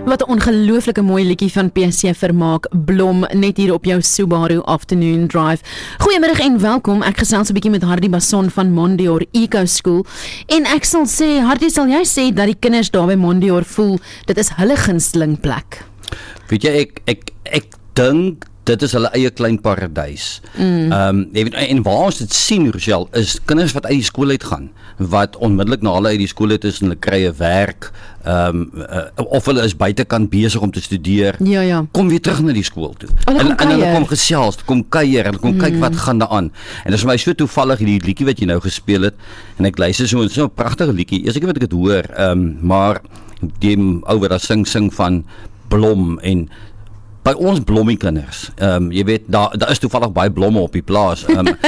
Wat 'n ongelooflike mooi liedjie van PC Vermaak, Blom, net hier op jou Subaru Afternoon Drive. Goeiemiddag en welkom, ek gesels 'n bietjie met Hardy Basson van Mondior Eco School. En ek sal sê, Hardy, sal jy sê dat die kinders daar by Mondior voel, dit is hulle gunsteling plek? Weet jy, ek dink dit is hulle eie klein paradys. Jy weet, en waar ons dit sien, Rochelle, is kinders wat uit die skool uit gaan, wat onmiddellik na hulle uit die skool uit is en hulle kry 'n werk, of hulle is buitekant besig om te studeer, kom weer terug na die skool toe. En hulle kom gesels, kom kuier, hulle kom kyk wat gaan daar aan. En dit is vir my so toevallig, die liedjie wat jy nou gespeel het, en ek luister so 'n pragtige liedjie, eers ek wat ek het hoor, maar die ou wat daar sing van Blom, en by ons blommie kinders, jy weet, daar is toevallig baie blomme op die plaas,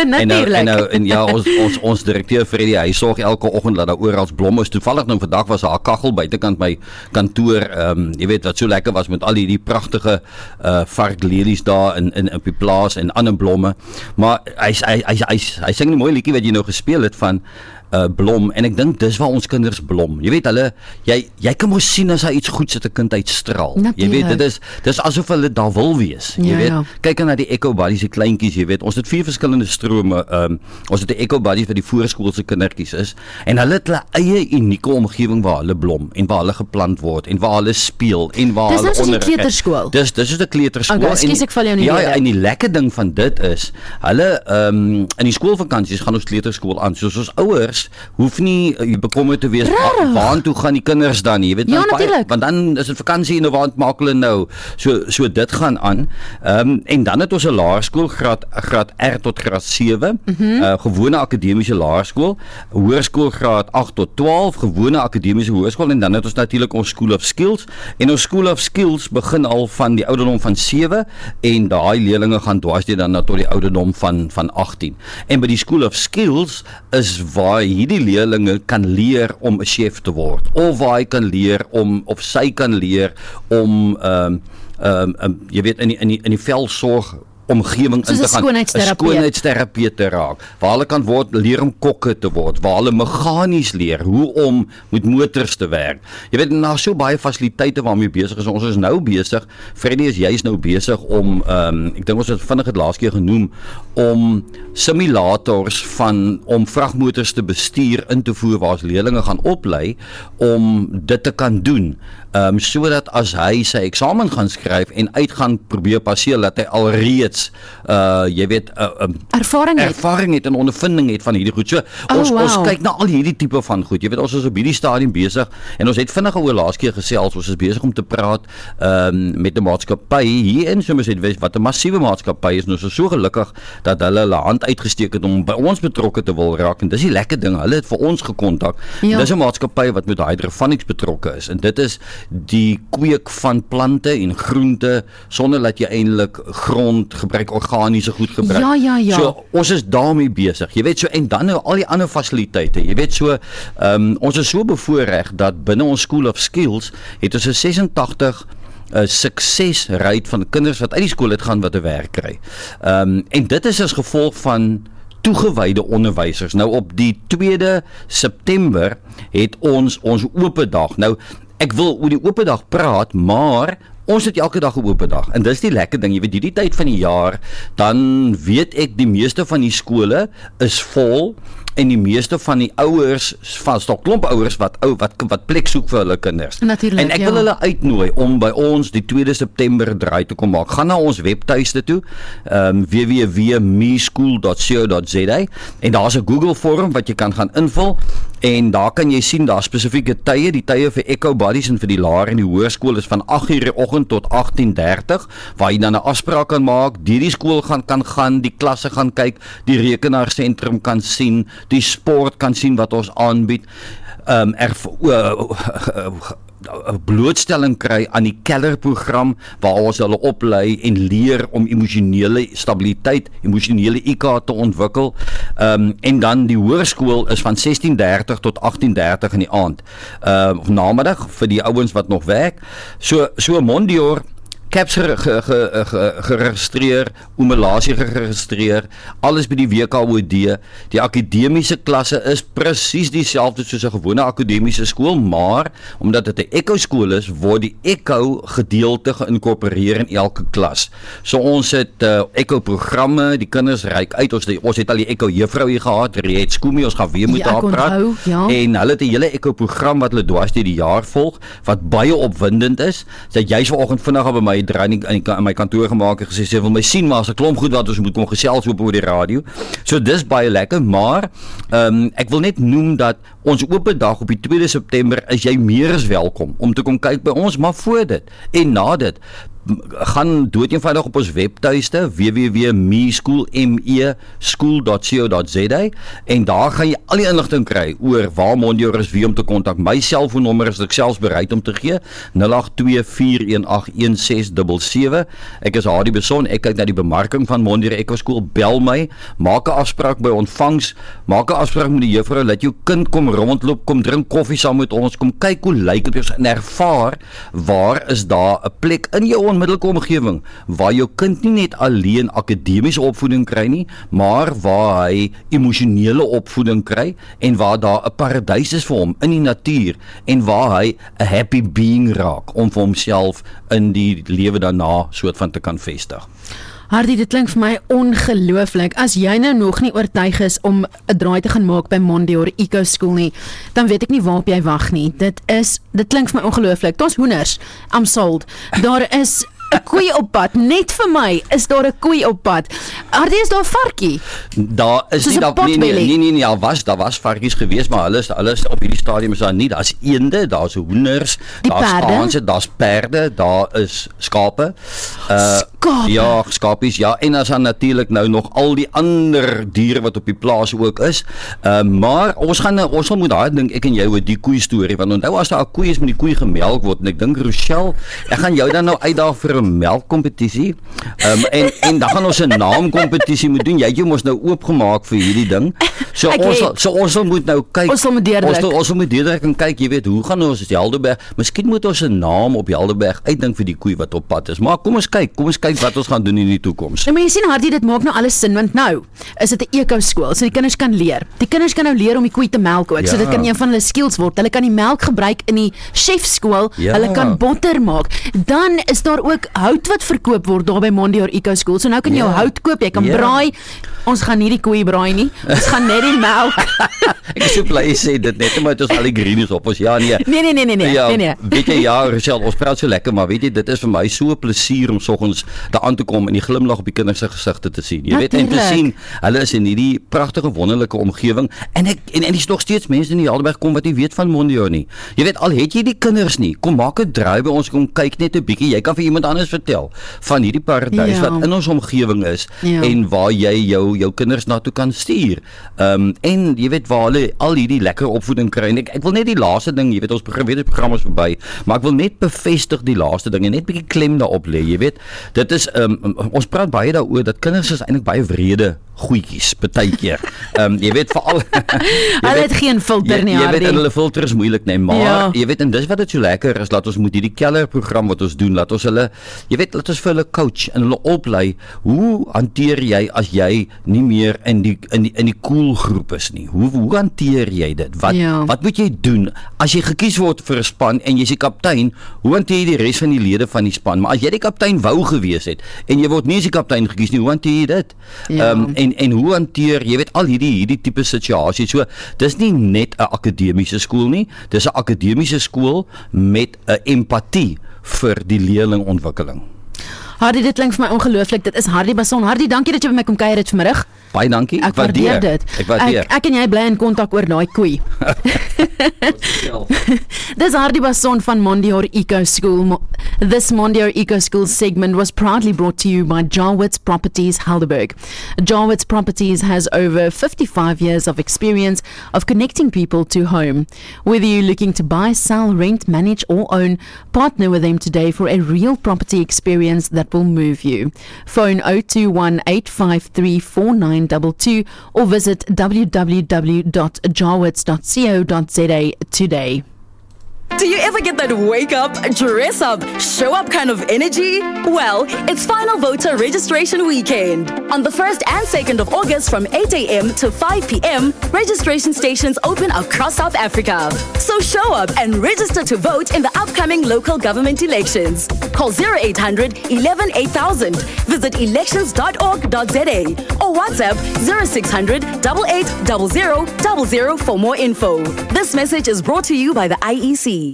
en ja, ons direkteur Freddy, hy sorg elke oggend dat daar oral blomme is. Toevallig nou vandag was daar 'n kaggel buitekant my kantoor, jy weet, wat so lekker was met al die pragtige varklelies daar in op die plaas en ander blomme, maar hy sing 'n mooi liedjie wat jy nou gespeel het van Blom, en ek dink dis waar ons kinders blom. Jy weet, hulle, jy kan mos sien as hy iets goeds uit 'n kind uitstraal. Jy weet, dis asof hulle daar wil wees. Jy weet, kyk na die Eco Buddies, die kleintjies, jy weet, ons het 4 verskillende strome. Ons het die Eco Buddies wat die voorskoolse kindertjies is, en hulle het hulle eie unieke omgewing waar hulle blom en waar hulle geplant word en waar hulle speel en waar hulle onder. Dis nou 'n kleuterskool. Dis is 'n kleuterskool. Okay, ekskuus, ek val jou nie. En die lekker ding van dit is, hulle in die skoolvakansies gaan ons kleuterskool aan. Soos ons ouers hoef nie bekommerd te wees waartoe gaan die kinders dan nie, weet, want dan is dit vakansie en waar maak hulle nou, so dit gaan aan, en dan het ons 'n laerskool, graad R tot graad 7, gewone akademiese laerskool, hoërskool graad 8 tot 12, gewone akademiese hoërskool, en dan het ons natuurlik ons School of Skills, en ons School of Skills begin al van die ouderdom van 7, en daai leerlinge gaan dwarsdeur dan tot die ouderdom van 18, en by die School of Skills is waar hierdie leerlinge kan leer om 'n chef te word, of waar hy kan leer of sy kan leer om jy weet, in die velsorg omgewing in te gaan, 'n skoonheidsterapeut te raak, waar hulle kan leer om kokke te word, waar hulle meganies leer, hoe om met motors te werk. Jy weet, daar is so baie fasiliteite waarmee besig is. Ons is nou besig, Freddy is juist nou besig om, ek dink ons het vinnig het laas keer genoem, om simulators om vragmotors te bestuur in te voer, waar ons leerlinge gaan oplei om dit te kan doen, sodat as hy sy eksamen gaan skryf en uit gaan probeer passeer, dat hy alreeds jy weet, ervaring het en ondervinding het van hierdie goed. So, ons kyk na al hierdie tipe van goed. Jy weet, ons is op hierdie stadium besig, en ons het vinnig oor laas keer gesels, ons is besig om te praat met 'n maatskappy hier in Somerset, wat 'n massiewe maatskappy is, en ons is so gelukkig dat hulle hand uitgesteek het om by ons betrokke te wil raak, en dis die lekker ding, hulle het vir ons gekontak. Dis 'n maatskappy wat met hydroponics betrokke is, en dit is die kweek van plante en groente, sonder dat jy eintlik grond gebruik, organiese goed gebruik. So, ons is daarmee besig, jy weet, so, en dan nou al die ander fasiliteite, jy weet, so, ons is so bevoorreg, dat binne ons School of Skills, het ons 'n 86 suksesrate van kinders wat uit die skool het gaan wat 'n werk kry. En dit is as gevolg van toegewyde onderwysers. Nou op die 2de September het ons ope dag. Nou, ek wil oor die ope dag praat, maar ons het elke dag 'n oop dag, en dis die lekker ding, jy weet, hierdie tyd van die jaar, dan weet ek die meeste van die skole is vol, en die meeste van die ouers, van klomp ouers wat plek soek vir hulle kinders. Natuurlijk, en ek wil hulle uitnooi om by ons die 2de September draai te kom maak. Gaan na ons webtuiste toe, www.meschool.co.za, en daar's 'n Google vorm wat jy kan gaan invul, en daar kan jy sien, daar spesifieke tye, die tye vir Eco Buddies en vir die laer en die hoërskool is van 8:00 die oggend tot 18:30, waar jy dan 'n afspraak kan maak, die skool kan gaan, die klasse gaan kyk, die rekenaarsentrum kan sien, die sport kan sien wat ons aanbied, blootstelling kry aan die kellerprogram, waar ons hulle oplei en leer om emosionele stabiliteit, emosionele IQ te ontwikkel, en dan die hoërskool is van 16:30 tot 18:30 in die aand, of namiddag vir die ouens wat nog werk. So Mondior CAPS geregistreer, Umelasie geregistreer, alles by die WKOD. Die akademiese klasse is presies dieselfde soos 'n gewone akademiese skool, maar omdat dit 'n Echo skool is, word die Echo gedeelte geïnkorporeer in elke klas. So ons het Echo programme, die kinders reik uit, ons het al die Echo juffrou hier gehad, Riet Skoomy, ons gaan weer met haar praat. En hulle het 'n hele Echo program wat hulle dwars deur die jaar volg, wat baie opwindend is. Sy het juis vanoggend vinnig by my draai in my kantoor gemaak en gesê sy wil my sien, maar as 'n klomp goed wat ons moet kom gesels oor die radio. So dis baie lekker, maar ek wil net noem dat ons oop dag op die 2 September is jy meer as welkom om te kom kyk by ons, maar voor dit en na dit gaan doodeenvoudig op ons webtuiste www.meschool.co.za en daar gaan jy al die inligting kry oor waar Mondior is, wie om te kontak. My selfoonnommer is ek selfs bereid om te gee, 082418167. Ek is Hardy Beson, ek kyk na die bemarking van Mondior Echo School. Bel my, maak 'n afspraak by ontvangs, maak 'n afspraak met die juffrou, laat jou kind kom rondloop, kom drink koffie saam met ons, kom kyk hoe lyk dit en ervaar waar is daar 'n plek in jou onmiddellike omgewing waar jou kind nie net alleen akademiese opvoeding kry nie, maar waar hy emosionele opvoeding kry en waar daar 'n paradys is vir hom in die natuur en waar hy 'n happy being raak om vir homself in die lewe daarna soort van te kan vestig. Hardy, dit klink vir my ongelooflik. As jy nou nog nie oortuig is om 'n draai te gaan maak by Mondior Echo School nie, dan weet ek nie waarop jy wag nie. Dit klink vir my ongelooflik. Ons hoenders, I'm sold. Daar is 'n koei op pad, net vir my is daar 'n koei op pad. Hardy, is daar 'n varkie? Daar is nie, daar was varkies gewees, maar hulle is op hierdie stadium is daar nie. Daar's eende, daar's hoenders, daar's skaanse, daar's perde, daar is skape. Skape? Ja, skapies, ja, en as dan natuurlik nou nog al die ander diere wat op die plaas ook is. Maar ons sal moet daar dink ek en jy oor die koei storie, want onthou as daar 'n koei is met die koei gemelk word en ek dink Rochelle, ek gaan jou dan nou uitdaag vir 'n melkkompetisie. En dan gaan ons 'n naamkompetisie moet doen. Jy het jou mos nou oopgemaak vir hierdie ding. So ons sal moet nou kyk. Ons sal moet deurdruk en kyk, jy weet, hoe gaan ons Helderberg? Miskien moet ons 'n naam op Helderberg uitdink vir die koei wat op pad is. Maar kom ons kyk wat ons gaan doen in die toekoms. Nou, maar jy sien Hardy, dit maak nou alles sin, want nou is dit 'n Echo skool, so die kinders kan leer. Die kinders kan nou leer om die koei te melk ook, so dit kan een van hulle skills word. Hulle kan die melk gebruik in die chefskool, hulle kan botter maak. Dan is daar ook hout wat verkoop word daar by Mondior Echo School. So nou kan jy jou hout koop, jy kan braai. Ons gaan nie die koei braai nie. Ons gaan net die melk. Ek is so bly jy sê dit net omdat ons al die greenies op ons. Nee. Nee. Weet jy, Rochelle, ons praat so lekker, maar weet jy, dit is vir my so 'n plesier om soggens daar aan te kom en die glimlag op die kinders se gesigte te sien. Jy weet, en te sien hulle is in hierdie pragtige wonderlike omgewing en dis nog steeds mense in die Helderberg kom wat nie weet van Mondior nie. Jy weet, al het jy die kinders nie, kom maak 'n draai by ons, kom kyk net 'n bietjie. Jy kan vir iemand anders vertel van hierdie paradys wat in ons omgewing is en waar jy jou kinders na toe kan stuur. En jy weet waar hulle al hierdie lekker opvoeding kry. En ek wil net die laaste ding, jy weet, ons program is verby, maar ek wil net bevestig die laaste ding en net 'n bietjie klem daarop lê. Jy weet, dit is ons praat baie daaroor dat kinders is eintlik baie wrede goedjies partykeer. Jy weet veral hulle het geen filter nie. Jy weet hulle filter is moeilik, nee, maar jy weet, en dis wat dit so lekker is, laat ons moet hierdie Keller program wat ons doen, laat ons hulle, jy weet, laat ons vir hulle coach en hulle oplei. Hoe hanteer jy as jy nie meer in die cool groep is nie? Hoe hanteer jy dit? Wat moet jy doen as jy gekies word vir 'n span en jy's die kaptein? Hoe hanteer jy die res van die lede van die span? Maar as jy die kaptein wou gewees het en jy word nie as die kaptein gekies nie, hoe hanteer jy dit? En hoe hanteer, jy weet, al hierdie tipe situasies. So, dis nie net 'n akademiese skool nie, dis 'n akademiese skool met 'n empatie vir die leerlingontwikkeling. Hardy, dit klink vir my ongelooflik. Dit is Hardy Beson. Hardy, dankie dat jy by my kom kuier het vanmiddag. Baie dankie. Ek waardeer dit. Ek en jy bly in kontak oor daai koei. Dis Hardy Beson van Mondior Echo School. This Mondior Echo School segment was proudly brought to you by Jarwitz Properties Helderberg. Jarwitz Properties has over 55 years of experience of connecting people to home. Whether you're looking to buy, sell, rent, manage or own, partner with them today for a real property experience that will move you. Phone 021-853-4922 or visit www.jarwitz.co.za today. Do you ever get that wake up, dress up, show up kind of energy? Well, it's final voter registration weekend. On the 1st and 2nd of August from 8 a.m. to 5 p.m, registration stations open across South Africa. So show up and register to vote in the upcoming local government elections. Call 0800 11 8000, visit elections.org.za or WhatsApp 0600 8800 00 for more info. This message is brought to you by the IEC.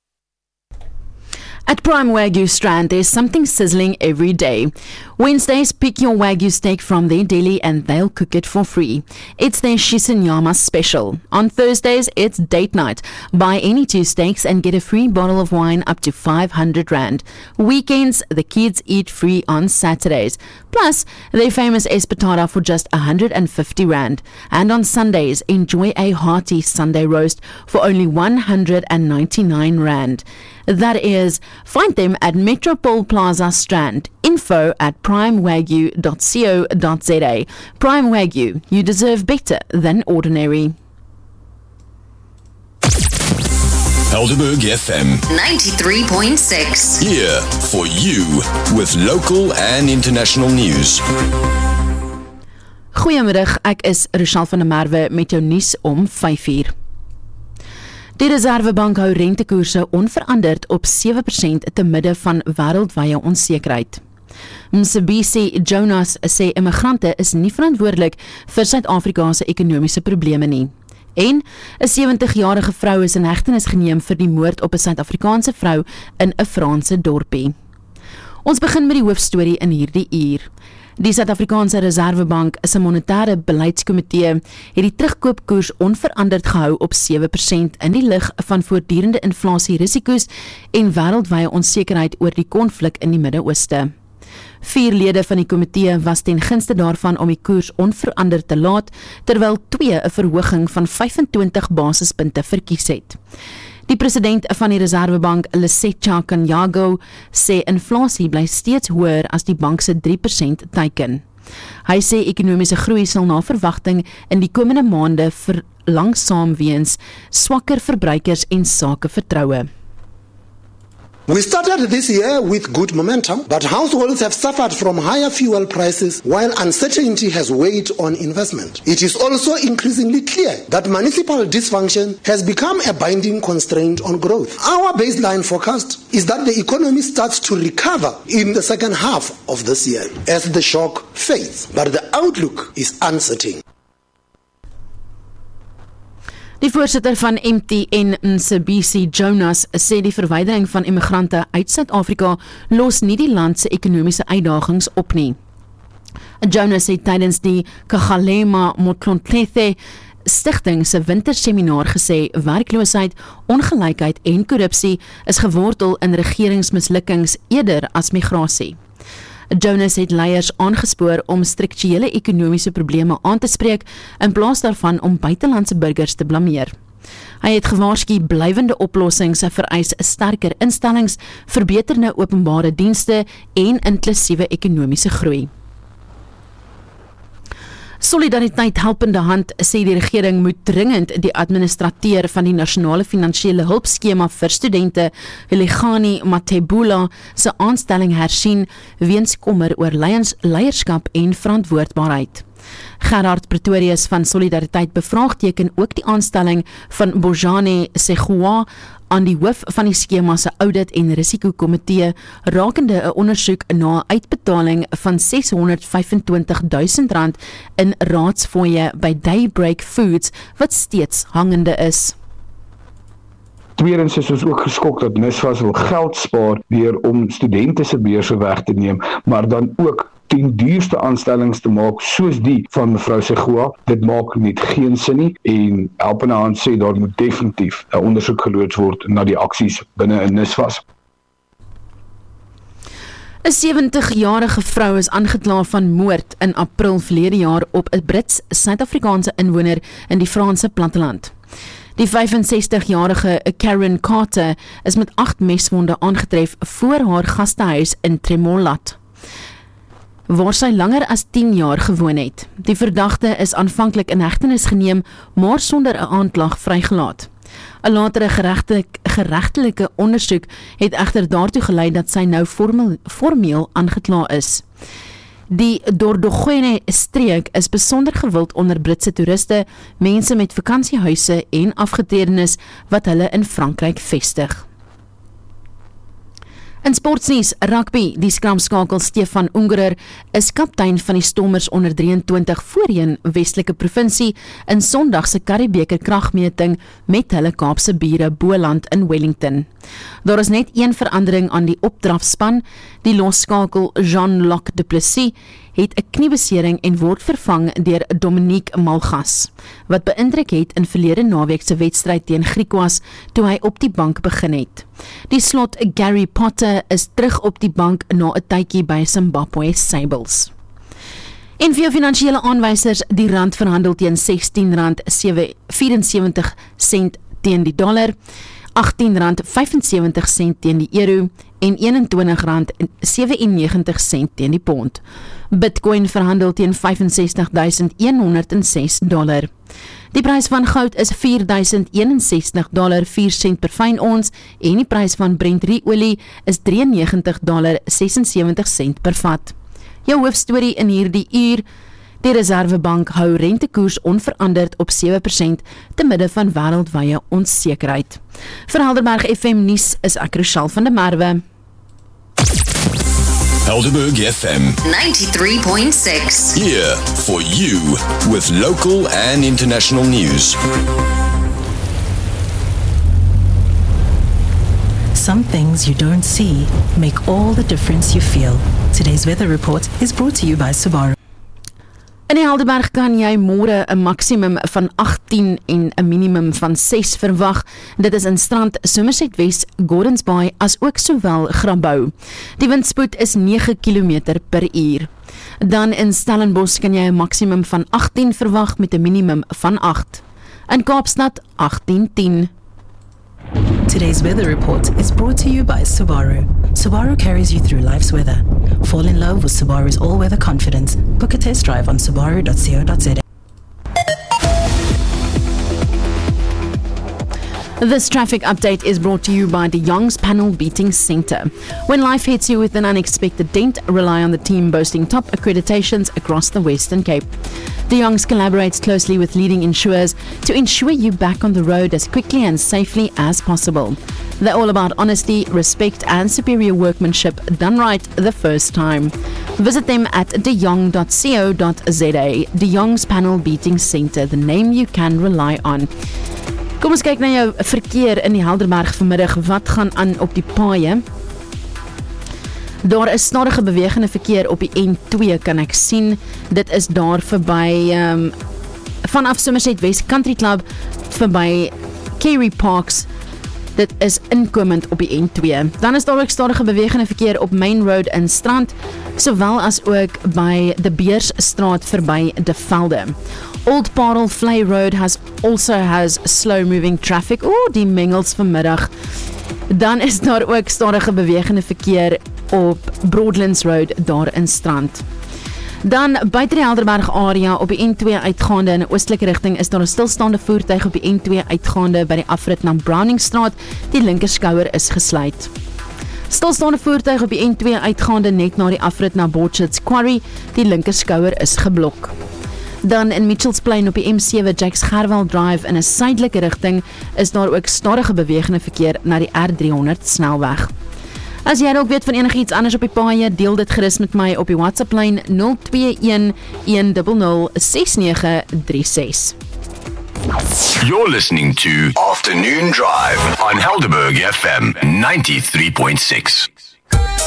At Prime Wagyu Strand, there's something sizzling every day. Wednesdays, pick your Wagyu steak from their deli and they'll cook it for free. It's their Shisinyama special. On Thursdays, it's date night. Buy any 2 steaks and get a free bottle of wine up to 500 Rand. Weekends, the kids eat free on Saturdays. Plus, their famous espetada for just 150 Rand. And on Sundays, enjoy a hearty Sunday roast for only 199 Rand. That is, find them at Metropole Plaza Strand. Info at primewagyu.co.za. Prime Wagyu, you deserve better than ordinary. Helderberg FM 93.6. Here for you with local and international news. Goeiemiddag, ek is Rochelle van der Merwe met jou nuus om 5:00. Die Reservebank hou rentekoerse onveranderd op 7% te midde van wêreldwye onsekerheid. Mcebisi Jonas sê immigrante is nie verantwoordelik vir Suid-Afrika se ekonomiese probleme nie. En 'n 70-jarige vrou is in hegtenis geneem vir die moord op 'n Suid-Afrikaanse vrou in 'n Franse dorpie. Ons begin met die hoofstorie in hierdie uur. Die Suid-Afrikaanse Reservebank se monetêre beleidskomitee het die terugkoopkoers onveranderd gehou op 7% in die lig van voortdurende inflasierisiko's en wêreldwye onsekerheid oor die konflik in die Midde-Ooste. 4 lede van die komitee was ten gunste daarvan om die koers onveranderd te laat, terwyl 2 'n verhoging van 25 basispunte verkies het. Die president van die Reservebank, Lesetja Kganyago, sê inflasie bly steeds hoër as die bank se 3% teiken. Hy sê ekonomiese groei sal na verwagting in die komende maande verlangsaam weens swakker verbruikers en sakevertroue. We started this year with good momentum, but households have suffered from higher fuel prices while uncertainty has weighed on investment. It is also increasingly clear that municipal dysfunction has become a binding constraint on growth. Our baseline forecast is that the economy starts to recover in the second half of this year as the shock fades, but the outlook is uncertain. Die voorsitter van MTN, Mcebisi Jonas, sê die verwydering van immigrante uit Suid-Afrika los nie die land se ekonomiese uitdagings op nie. Jonas het tydens die Kgalema Motlanthe Stichting se winterseminar gesê werkloosheid, ongelykheid en korrupsie is gewortel in regeringsmislukkings eerder as migrasie. Jonas het leiers aangespoor om strukturele ekonomiese probleme aan te spreek in plaas daarvan om buitelandse burgers te blameer. Hy het gewaarsku blywende oplossings vereis sterker instellings, verbeterde openbare dienste en inklusiewe ekonomiese groei. Solidariteit helpende hand sê die regering moet dringend die administrateur van die nasionale finansiële hulpskema vir studente, Legani Mathebula, se aanstelling hersien weens kommer oor leierskap en verantwoordbaarheid. Gerard Pretorius van Solidariteit bevraagteken ook die aanstelling van Bojane Segua aan die hoof van die skema se audit en risikokomitee rakende 'n ondersoek na 'n uitbetaling van R625.000 in raadsfooie by Daybreak Foods wat steeds hangende is. Tweedens is ons ook geskok dat NSFAS wil geld spaar deur om studente se beurse weg te neem, maar dan ook 10 duurste aanstellings te maak soos die van mevrou Segua. Dit maak net geen sin nie en helpende hand sê daar moet definitief 'n ondersoek geloods word na die aksies binne in NSFAS. 'n 70-jarige vrou is aangekla van moord in April verlede jaar op 'n Brits-Suid-Afrikaanse inwoner in die Franse platteland. Die 65-jarige Karen Carter is met 8 meswonde aangetref voor haar gastehuis in Tremolat, waar sy langer as 10 jaar gewoon het. Die verdagte is aanvanklik in hegtenis geneem, maar sonder 'n aanklag vrygelaat. 'n latere geregtelike ondersoek het egter daartoe gelei dat sy nou formeel aangekla is. Die Dordogne streek is besonder gewild onder Britse toeriste, mense met vakansiehuise en afgetrediges wat hulle in Frankryk vestig. In sportsnuus, rugby, die skramskakel Stefan Ungerer is kaptein van die Stormers onder 23 voorheen Westelike provinsie in Sondag se Currie-beker kragmeting met hulle Kaapse bure Boland in Wellington. Daar is net een verandering aan die opdrafspan, die losskakel Jean-Luc du Plessis het 'n kniebesering en word vervang deur Dominique Malgas, wat beïndruk het in verlede naweek se wedstryd teen Griquas toe hy op die bank begin het. Die slot Gary Potter is terug op die bank na 'n tydjie by Zimbabwe Sables. En vir jou finansiële aanwysers, die rand verhandel teen R16.74 teen die dollar, R18.75 teen die euro en R21.97 teen die pond. Bitcoin verhandel teen $65,106. Die prys van goud is $4,061.04 per fyn ons en die prys van Brent olie is $93.76 per vat. Jou hoofstorie in hierdie uur: die Reservebank hou rentekoers onveranderd op 7% te midde van wêreldwye onsekerheid. Vir Helderberg FM nuus is ek Rochelle van der Merwe. Helderberg FM 93.6. here for you with local and international news. Some things you don't see make all the difference you feel. Today's weather report is brought to you by Subaru. In die Helderberg kan jy môre 'n maksimum van 18 en 'n minimum van 6 verwag. Dit is in Strand, Somerset West, Gordons Bay as ook sowel Grabouw. Die windspoed is 9 km per uur. Dan in Stellenbosch kan jy 'n maksimum van 18 verwag met 'n minimum van 8. In Kaapstad 18-10. Today's weather report is brought to you by Subaru. Subaru carries you through life's weather. Fall in love with Subaru's all-weather confidence. Book a test drive on subaru.co.za. This traffic update is brought to you by the Young's Panel Beating Centre. When life hits you with an unexpected dent, rely on the team boasting top accreditations across the Western Cape. The Young's collaborates closely with leading insurers to ensure you back on the road as quickly and safely as possible. They're all about honesty, respect and superior workmanship done right the first time. Visit them at deyoung.co.za. The Young's Panel Beating Centre, the name you can rely on. Kom ons kyk na jou verkeer in die Helderberg vanmiddag. Wat gaan aan op die paaie? Daar is stadige bewegende verkeer op die N2 kan ek sien. Dit is daar verby vanaf Somerset West Country Club verby Kerry Parks. Dit is inkomend op die N2. Dan is daar ook stadige bewegende verkeer op Main Road in Strand, sowel as ook by De Beersstraat verby De Velde. Old Parel Flay Road also has slow moving traffic. Die mengels vanmiddag. Dan is daar ook stadige bewegende verkeer op Broadlands Road daar in Strand. Dan buite die Helderberg area op die N2 uitgaande in 'n oostelike rigting is daar 'n stilstaande voertuig op die N2 uitgaande by die afrit na Browningstraat. Die linkerskouer is gesluit. Stilstaande voertuig op die N2 uitgaande net na die afrit na Borchards Quarry. Die linkerskouer is geblok. Dan in Mitchells Plain op die M7 Jacks Gerwel Drive in 'n suidelike rigting is daar ook stadige bewegende verkeer na die R300 snelweg. As jy ook weet van enigiets anders op die paaie, deel dit gerus met my op die WhatsApp lyn 021 100 6936. You're listening to Afternoon Drive on Helderberg FM 93.6.